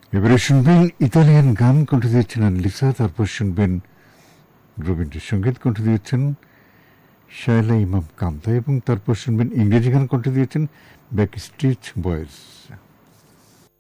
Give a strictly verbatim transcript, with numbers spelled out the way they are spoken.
এবারে শুনবেন ইতালিয়ান গান কণ্ঠ দিয়েছিলেন লিসা, তারপর শুনবেন রবীন্দ্রসঙ্গীত কণ্ঠ দিয়েছেন শায়লা ইমাম কামতা, এবং তারপর শুনবেন ইংরেজি গান কণ্ঠ দিয়েছেন ব্যাকস্ট্রিট বয়েজ।